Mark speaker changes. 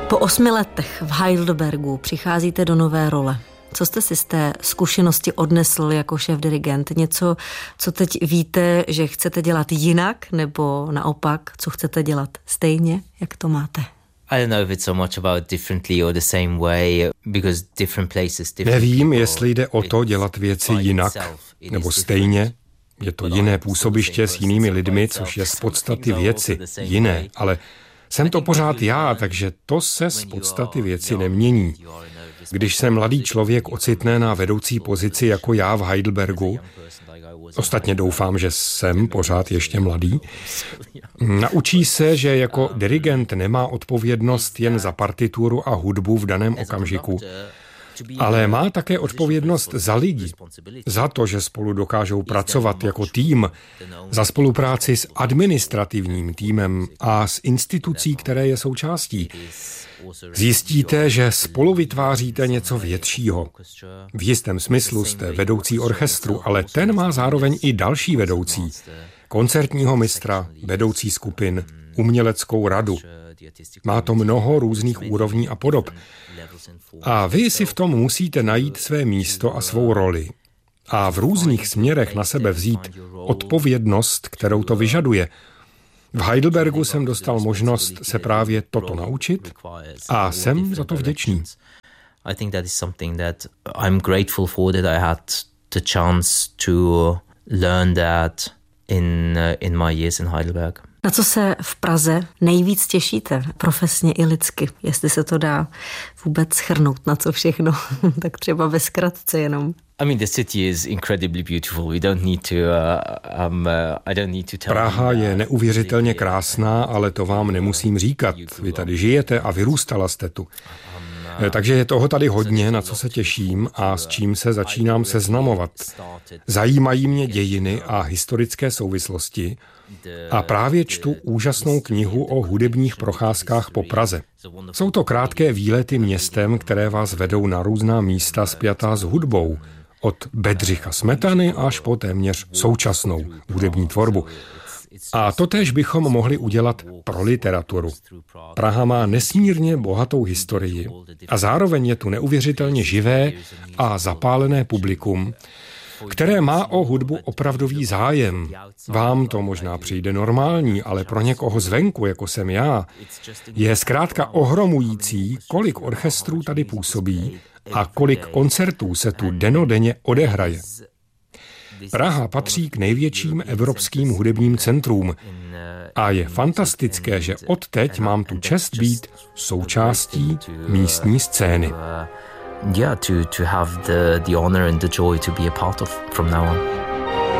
Speaker 1: Po 8 letech v Heidelbergu přicházíte do nové role. Co jste si z té zkušenosti odnesl jako šéfdirigent? Něco, co teď víte, že chcete dělat jinak, nebo naopak, co chcete dělat stejně? Jak to máte?
Speaker 2: Nevím, jestli jde o to dělat věci jinak nebo stejně. Je to jiné působiště s jinými lidmi, což je z podstaty věci jiné, ale jsem to pořád já, takže to se z podstaty věci nemění. Když se mladý člověk ocitne na vedoucí pozici jako já v Heidelbergu, ostatně doufám, že jsem pořád ještě mladý, naučí se, že jako dirigent nemá odpovědnost jen za partituru a hudbu v daném okamžiku, ale má také odpovědnost za lidi, za to, že spolu dokážou pracovat jako tým, za spolupráci s administrativním týmem a s institucí, které je součástí. Zjistíte, že spolu vytváříte něco většího. V jistém smyslu jste vedoucí orchestru, ale ten má zároveň i další vedoucí. Koncertního mistra, vedoucí skupin, uměleckou radu. Má to mnoho různých úrovní a podob. A vy si v tom musíte najít své místo a svou roli. A v různých směrech na sebe vzít odpovědnost, kterou to vyžaduje. V Heidelbergu jsem dostal možnost se právě toto naučit a jsem za to vděčný.
Speaker 3: I think that is something that I'm grateful for, that I had the chance to learn that in my years in Heidelberg.
Speaker 1: Na co se v Praze nejvíc těšíte, profesně i lidsky, jestli se to dá vůbec shrnout, na co všechno, tak třeba ve zkratce jenom.
Speaker 3: The city is incredibly beautiful. We don't need to I don't need to tell.
Speaker 2: Praha je neuvěřitelně krásná, ale to vám nemusím říkat. Vy tady žijete a vyrůstala jste tu. Takže je toho tady hodně, na co se těším a s čím se začínám seznamovat. Zajímají mě dějiny a historické souvislosti a právě čtu úžasnou knihu o hudebních procházkách po Praze. Jsou to krátké výlety městem, které vás vedou na různá místa spjatá s hudbou, od Bedřicha Smetany až po téměř současnou hudební tvorbu. A totéž bychom mohli udělat pro literaturu. Praha má nesmírně bohatou historii a zároveň je tu neuvěřitelně živé a zapálené publikum, které má o hudbu opravdový zájem. Vám to možná přijde normální, ale pro někoho zvenku, jako jsem já, je zkrátka ohromující, kolik orchestrů tady působí a kolik koncertů se tu dennodenně odehraje. Praha patří k největším evropským hudebním centrům a je fantastické, že odteď mám tu čest být součástí místní scény.
Speaker 3: To have the honor and the joy to be a part of from now on.